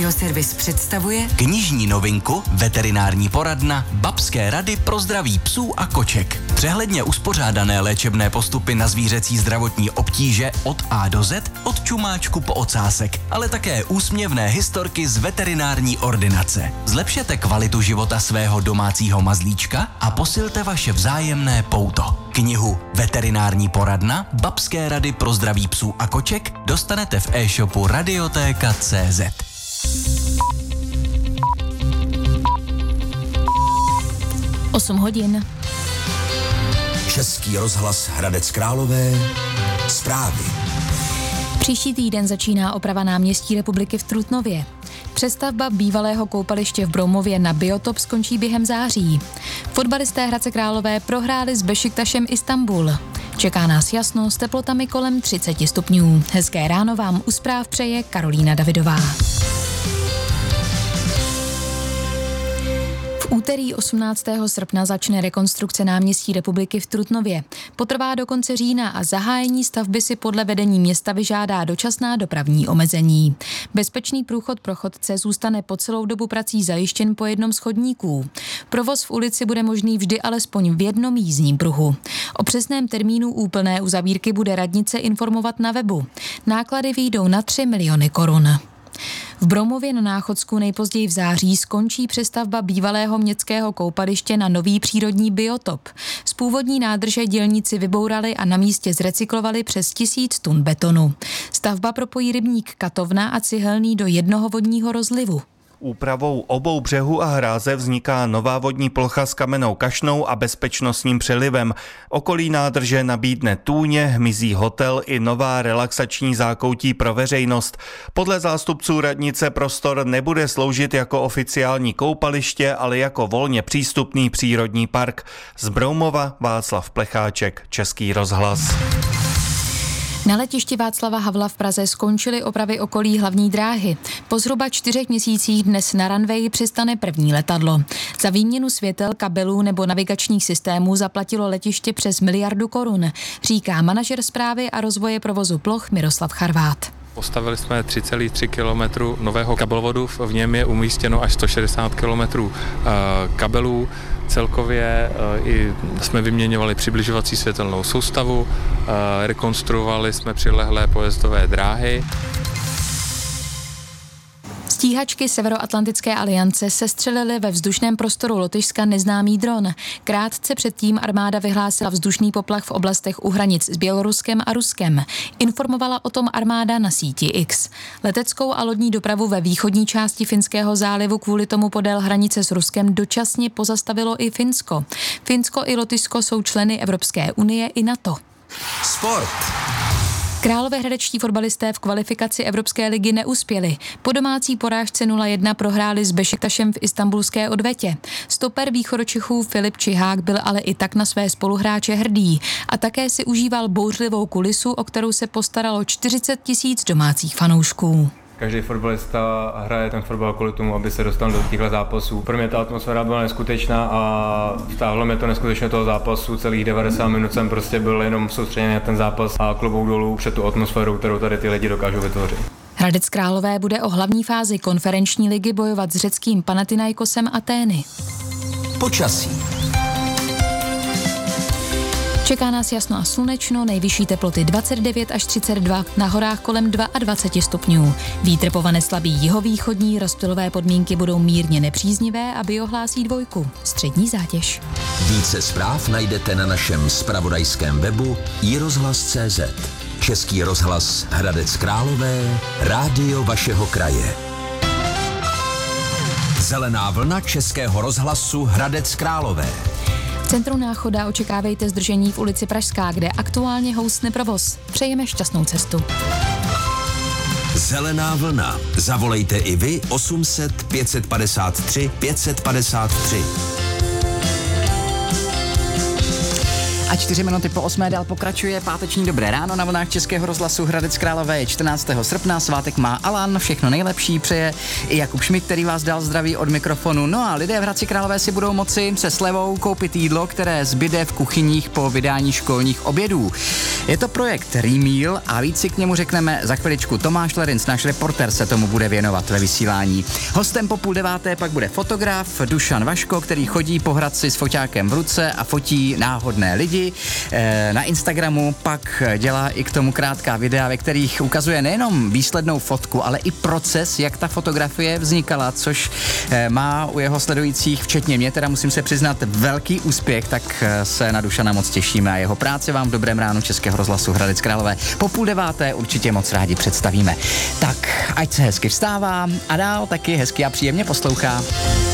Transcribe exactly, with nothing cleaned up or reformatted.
Radioservis představuje knižní novinku Veterinární poradna Babské rady pro zdraví psů a koček. Přehledně uspořádané léčebné postupy na zvířecí zdravotní obtíže od A do Z, od čumáčku po ocásek, ale také úsměvné historky z veterinární ordinace. Zlepšete kvalitu života svého domácího mazlíčka a posilte vaše vzájemné pouto. Knihu Veterinární poradna Babské rady pro zdraví psů a koček dostanete v e-shopu Radiotéka tečka cé zet. osm hodin. Český rozhlas Hradec Králové. Zprávy. Příští týden začíná oprava náměstí Republiky v Trutnově. Přestavba bývalého koupaliště v Broumově na Biotop skončí během září. Fotbalisté Hradce Králové prohráli s Bešiktašem Istanbul. Čeká nás jasno s teplotami kolem třicet stupňů. Hezké ráno vám u zpráv přeje Karolína Davidová. V úterý osmnáctého srpna začne rekonstrukce náměstí Republiky v Trutnově. Potrvá do konce října a zahájení stavby si podle vedení města vyžádá dočasná dopravní omezení. Bezpečný průchod pro chodce zůstane po celou dobu prací zajištěn po jednom z chodníků. Provoz v ulici bude možný vždy alespoň v jednom jízdním pruhu. O přesném termínu úplné uzavírky bude radnice informovat na webu. Náklady vyjdou na tři miliony korun. V Broumově na Náchodsku nejpozději v září skončí přestavba bývalého městského koupaliště na nový přírodní biotop. Z původní nádrže dělníci vybourali a na místě zrecyklovali přes tisíc tun betonu. Stavba propojí rybník Katovna a Cihelný do jednoho vodního rozlivu. Úpravou obou břehů a hráze vzniká nová vodní plocha s kamennou kašnou a bezpečnostním přelivem. Okolí nádrže nabídne tůně, hmyzí hotel i nová relaxační zákoutí pro veřejnost. Podle zástupců radnice prostor nebude sloužit jako oficiální koupaliště, ale jako volně přístupný přírodní park. Z Broumova Václav Plecháček, Český rozhlas. Na letišti Václava Havla v Praze skončily opravy okolí hlavní dráhy. Po zhruba čtyřech měsících dnes na runwayi přistane první letadlo. Za výměnu světel, kabelů nebo navigačních systémů zaplatilo letiště přes miliardu korun, říká manažer správy a rozvoje provozu ploch Miroslav Charvát. Postavili jsme tři celá tři kilometru nového kabelvodu, v něm je umístěno až sto šedesát kilometrů kabelů. Celkově i jsme vyměňovali přibližovací světelnou soustavu, rekonstruovali jsme přilehlé pojezdové dráhy. Stíhačky Severoatlantické aliance sestřelily ve vzdušném prostoru Lotyšska neznámý dron. Krátce předtím armáda vyhlásila vzdušný poplach v oblastech u hranic s Běloruskem a Ruskem. Informovala o tom armáda na síti X. Leteckou a lodní dopravu ve východní části Finského zálivu kvůli tomu podél hranice s Ruskem dočasně pozastavilo i Finsko. Finsko i Lotyšsko jsou členy Evropské unie i NATO. Sport. Královéhradečtí fotbalisté v kvalifikaci Evropské ligy neuspěli. Po domácí porážce nula jedna prohráli s Bešiktašem v istanbulské odvetě. Stoper východočechů Filip Čihák byl ale i tak na své spoluhráče hrdý a také si užíval bouřlivou kulisu, o kterou se postaralo čtyřicet tisíc domácích fanoušků. Každý fotbalista hraje ten fotbal kvůli tomu, aby se dostal do těchto zápasů. Pro mě ta atmosféra byla neskutečná a vtáhlo mě to neskutečně toho zápasu. Celých devadesát minut jsem prostě byl jenom soustředěný na ten zápas a klobouk dolů před tu atmosférou, kterou tady ty lidi dokážou vytvořit. Hradec Králové bude o hlavní fázi konferenční ligy bojovat s řeckým Panathinaikosem Atény. Počasí. Čeká nás jasno a slunečno, nejvyšší teploty dvacet devět až třicet dva, na horách kolem dvacet dva stupňů. Vítr povane slabý jihovýchodní, rozptylové podmínky budou mírně nepříznivé a biohlásí dvojku. Střední zátěž. Více zpráv najdete na našem zpravodajském webu i rozhlas tečka cé zet. Český rozhlas Hradec Králové, rádio vašeho kraje. Zelená vlna Českého rozhlasu Hradec Králové. V centru Náchoda očekávejte zdržení v ulici Pražská, kde aktuálně houstne provoz. Přejeme šťastnou cestu. Zelená vlna. Zavolejte i vy osm set pět padesát tři pět padesát tři. A čtyři minuty po osmé dál pokračuje páteční Dobré ráno na vlnách Českého rozhlasu Hradec Králové. čtrnáctého srpna, svátek má Alan, všechno nejlepší přeje i Jakub Šmit, který vás dal zdraví od mikrofonu. No a lidé v Hradci Králové si budou moci se slevou koupit jídlo, které zbyde v kuchyních po vydání školních obědů. Je to projekt Remeal a víc si k němu řekneme za chviličku. Tomáš Lerinc, náš reporter, se tomu bude věnovat ve vysílání. Hostem po půl deváté pak bude fotograf Dušan Vaško, který chodí po Hradci s foťákem v ruce a fotí náhodné lidi. E, na Instagramu pak dělá i k tomu krátká videa, ve kterých ukazuje nejenom výslednou fotku, ale i proces, jak ta fotografie vznikala, což e, má u jeho sledujících, včetně mě, teda musím se přiznat, velký úspěch, tak se na Dušana moc těšíme a jeho práci vám v Dobrém ránu Českého rozhlasu Hradec Králové po půl deváté určitě moc rádi představíme. Tak, ať se hezky vstává a dál taky hezky a příjemně poslouchá.